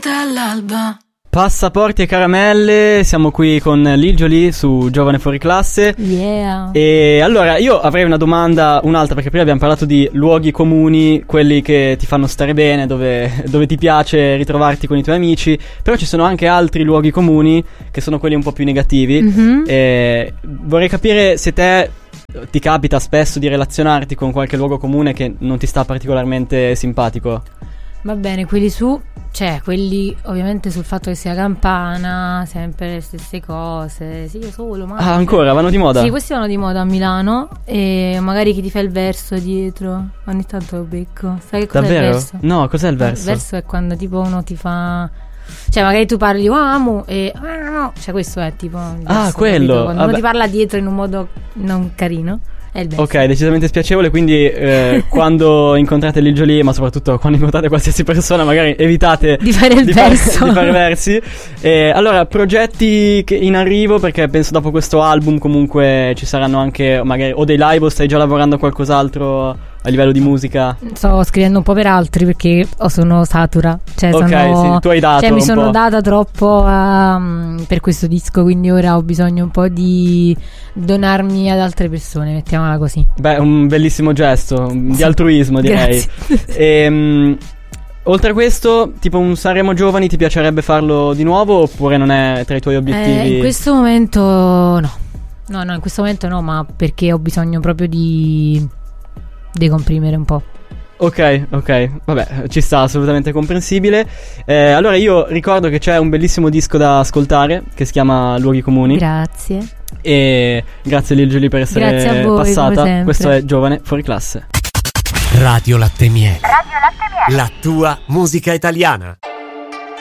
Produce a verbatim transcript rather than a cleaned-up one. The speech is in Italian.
vita all'alba. Passaporti e caramelle, siamo qui con Lil Jolie su Giovane Fuori Classe. Yeah. E allora io avrei una domanda, un'altra, perché prima abbiamo parlato di luoghi comuni, quelli che ti fanno stare bene, dove, dove ti piace ritrovarti con i tuoi amici. Però ci sono anche altri luoghi comuni che sono quelli un po' più negativi. Mm-hmm. E vorrei capire se te ti capita spesso di relazionarti con qualche luogo comune che non ti sta particolarmente simpatico. Va bene, quelli su, cioè quelli ovviamente sul fatto che sia campana, sempre le stesse cose, sì, io solo, ma... Ah, ancora? Vanno di moda? Sì, questi vanno di moda a Milano e magari chi ti fa il verso dietro, ogni tanto lo becco. Sai che cos'è Davvero? il verso? No, cos'è il verso? Il verso è quando tipo uno ti fa... Cioè magari tu parli amo e... Cioè questo è tipo... il Ah, verso, quello, capito? Quando vabbè. uno ti parla dietro in un modo non carino. Ok, decisamente spiacevole, quindi eh, quando incontrate Lil Jolie, ma soprattutto quando incontrate qualsiasi persona, magari evitate di fare il di verso fare, di fare versi. Eh, allora, progetti che in arrivo, perché penso dopo questo album comunque ci saranno anche magari o dei live o stai già lavorando a qualcos'altro a livello di musica? Sto scrivendo un po' per altri perché sono satura. Cioè, ok, sono, sì, tu hai dato cioè mi un sono po'. data troppo a, per questo disco, quindi ora ho bisogno un po' di donarmi ad altre persone, mettiamola così. Beh, un bellissimo gesto di Sì. altruismo, direi. Grazie. E, mh, oltre a questo, tipo un Sanremo Giovani, ti piacerebbe farlo di nuovo oppure non è tra i tuoi obiettivi? Eh, in questo momento no. No, no, in questo momento no, ma perché ho bisogno proprio di decomprimere un po'. Ok, ok, vabbè, ci sta, assolutamente comprensibile. Eh, allora io ricordo che c'è un bellissimo disco da ascoltare che si chiama Luoghi Comuni. Grazie. E grazie Lil Jolie per essere Grazie a voi, passata. come sempre. Questo è Giovane Fuori Classe. Radio Latte Miele. Radio Latte Miele. La tua musica italiana.